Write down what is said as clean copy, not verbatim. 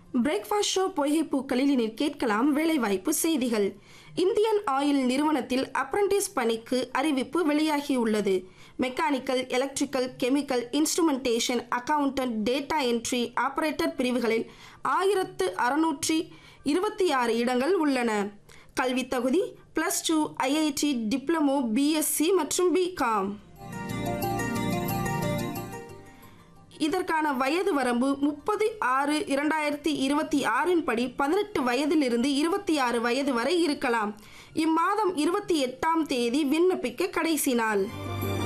Breakfast show பொய்கைப்பூக்களில் இனி கேட்கலாம் வேலைவாய்ப்பு செய்திகள். இந்தியன் ஆயில் நிறுவனத்தில் அப்ரண்டிஸ் பணிக்கு அறிவிப்பு வெளியாகியுள்ளது. Mechanical, electrical, chemical, instrumentation, accountant, data entry, operator பிரிவுகளில் 1626 இடங்கள் உள்ளன. கல்வி தகுதி +2, ஐஐடி, டிப்ளமோ, பிஎஸ்சி மற்றும் பிகாம். இதற்கான வயது வரம்பு 30/6/2026 படி 18 வயதிலிருந்து 26 வயது வரை இருக்கலாம். இம்மாதம் 28ஆம் தேதி விண்ணப்பிக்க கடைசி நாள்.